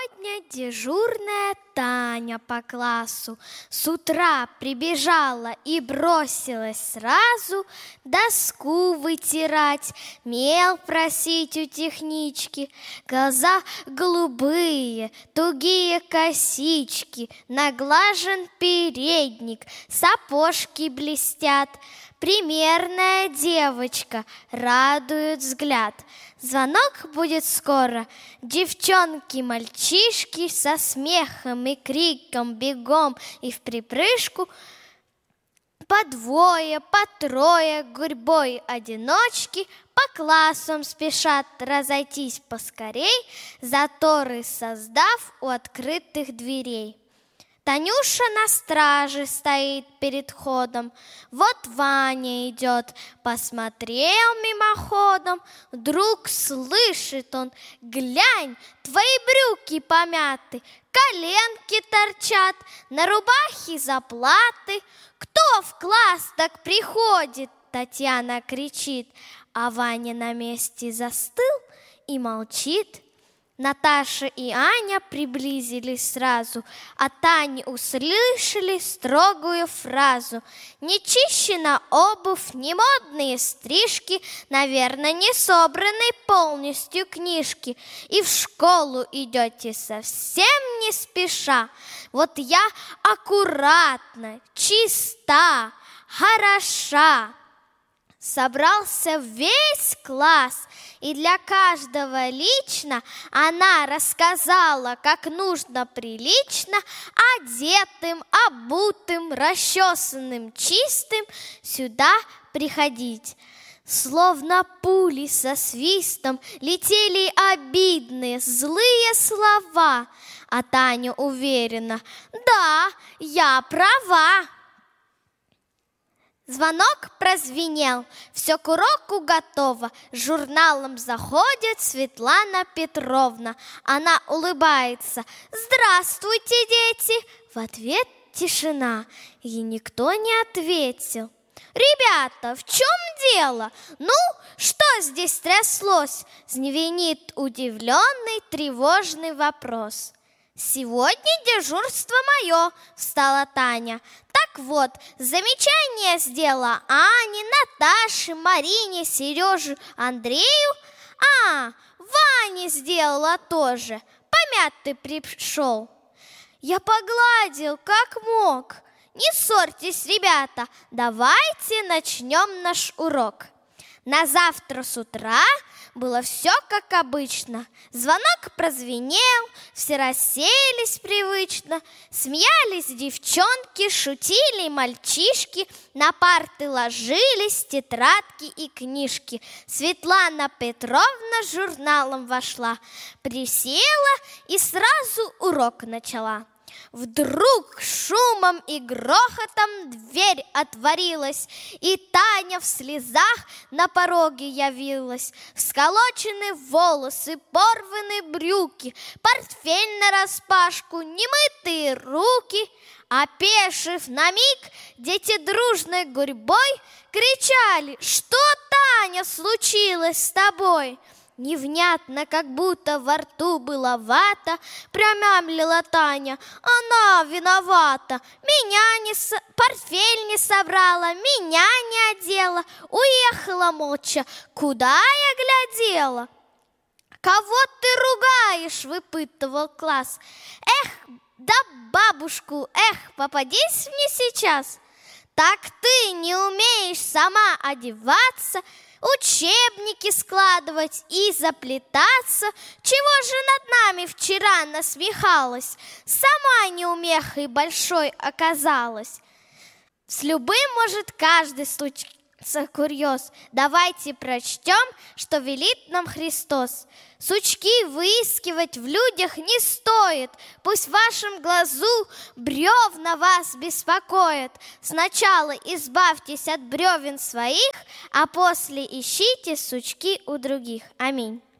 Сегодня дежурная Таня по классу с утра прибежала и бросилась сразу доску вытирать, мел просить у технички. Глаза голубые, тугие косички, наглажен передник, сапожки блестят. Примерная девочка, радует взгляд. Звонок будет скоро. Девчонки, мальчишки со смехом и криком бегом и вприпрыжку. По двое, по трое, гурьбой одиночки по классам спешат разойтись поскорей, заторы создав у открытых дверей. Танюша на страже стоит перед входом. Вот Ваня идет, посмотрел мимоходом. Вдруг слышит он: глянь, твои брюки помяты, коленки торчат, на рубахе заплаты. Кто в класс так приходит? Татьяна кричит, а Ваня на месте застыл и молчит. Наташа и Аня приблизились сразу, а Тане услышали строгую фразу: не чищена обувь, не модные стрижки, наверное, не собраны полностью книжки, и в школу идете совсем не спеша. Вот я аккуратна, чиста, хороша. Собрался весь класс, и для каждого лично она рассказала, как нужно прилично одетым, обутым, расчесанным, чистым сюда приходить. Словно пули со свистом летели обидные, злые слова, а Таня уверена: да, я права. Звонок прозвенел, все к уроку готово. С журналом заходит Светлана Петровна. Она улыбается: здравствуйте, дети! В ответ тишина, и никто не ответил. Ребята, в чем дело? Ну, что здесь тряслось? Звенит удивленный, тревожный вопрос. Сегодня дежурство мое, встала Таня. Так вот, замечание сделала Ане, Наташе, Марине, Сереже, Андрею. Ване сделала тоже. Помятый пришел. Я погладил, как мог. Не ссорьтесь, ребята, давайте начнем наш урок. На завтра с утра было все как обычно. Звонок прозвенел, все расселись привычно. Смеялись девчонки, шутили мальчишки, на парты ложились тетрадки и книжки. Светлана Петровна с журналом вошла, присела и сразу урок начала. Вдруг шумом и грохотом дверь отворилась, и Таня в слезах на пороге явилась. Всколочены волосы, порваны брюки, портфель нараспашку, немытые руки. Опешив на миг, дети дружной гурьбой кричали: что, Таня, случилось с тобой? Невнятно, как будто во рту была вата, промямлила Таня: она виновата, портфель не собрала, меня не одела, уехала молча, куда я глядела? Кого ты ругаешь? Выпытывал класс. Да бабушку, попадись мне сейчас. Так ты не умеешь сама одеваться, учебники складывать и заплетаться. Чего же над нами вчера насмехалась? Сама неумехой большой оказалась. С любым может каждый случиться курьез. Давайте прочтем, что велит нам Христос. Сучки выискивать в людях не стоит. Пусть в вашем глазу бревна вас беспокоят. Сначала избавьтесь от бревен своих, а после ищите сучки у других. Аминь.